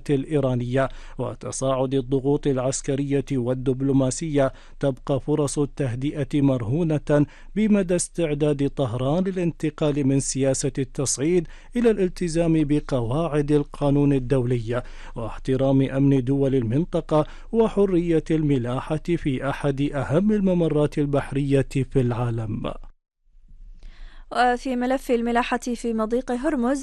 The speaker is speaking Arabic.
الإيرانية وتصاعد الضغوط العسكرية والدبلوماسية، تبقى فرص التهدئة مرهونة بمدى استعداد طهران للانتقال من سياسة التصعيد إلى الالتزام بقواعد القانون الدولي واحترام أمن دول المنطقة وحرية الملاحة في أحد أهم الممرات البحرية في العالم. وفي ملف الملاحة في مضيق هرمز،